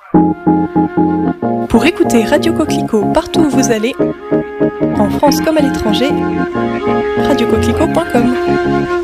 Pour écouter Radio Coquelicot partout où vous allez, en France comme à l'étranger, radiocoquelicot.com.